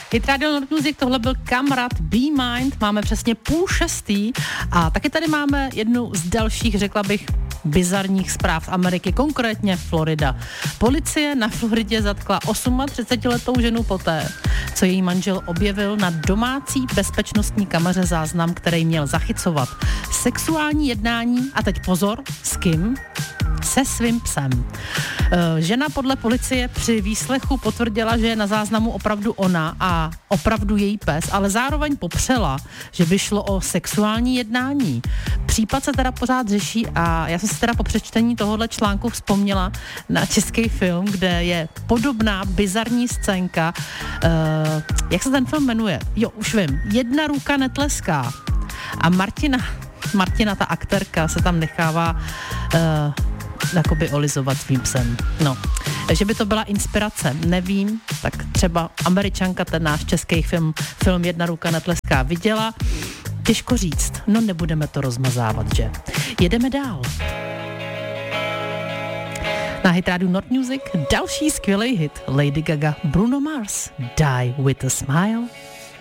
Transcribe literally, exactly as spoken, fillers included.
Hit Radio Nord Music, tohle byl Kamrat Be Mind, máme přesně půl šestý a taky tady máme jednu z dalších, řekla bych, bizarních zpráv z Ameriky, konkrétně Florida. Policie na Floridě zatkla třicetiosmiletou ženu poté, co její manžel objevil na domácí bezpečnostní kameře záznam, který měl zachycovat sexuální jednání, a teď pozor, s kým? Se svým psem. Žena podle policie při výslechu potvrdila, že je na záznamu opravdu ona a opravdu její pes, ale zároveň popřela, že by šlo o sexuální jednání. Případ se teda pořád řeší a já jsem si teda po přečtení tohohle článku vzpomněla na český film, kde je podobná bizarní scénka. Uh, jak se ten film jmenuje? Jo, už vím. Jedna ruka netleská. A Martina, Martina, ta aktérka, se tam nechává uh, jakoby olizovat svým psem. No, že by to byla inspirace, nevím, tak třeba Američanka ten náš český film, film Jedna ruka netleská viděla. Těžko říct, no nebudeme to rozmazávat, že? Jedeme dál. Na Hit Radio Nord Music další skvělý hit Lady Gaga, Bruno Mars, Die with a Smile.